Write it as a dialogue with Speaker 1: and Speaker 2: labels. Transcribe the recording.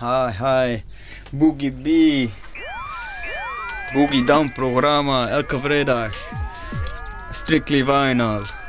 Speaker 1: Hi. Boogie B. Boogie Down programma, elke vrijdag. Strictly Vinyl.